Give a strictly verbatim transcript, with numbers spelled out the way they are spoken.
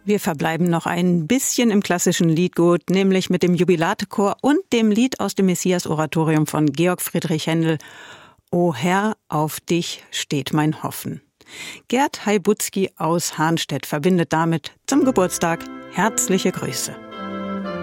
Wir verbleiben noch ein bisschen im klassischen Liedgut, nämlich mit dem Jubilate-Chor und dem Lied aus dem Messias-Oratorium von Georg Friedrich Händel. O Herr, auf dich steht mein Hoffen. Gerd Heibutzki aus Hahnstedt verbindet damit zum Geburtstag herzliche Grüße.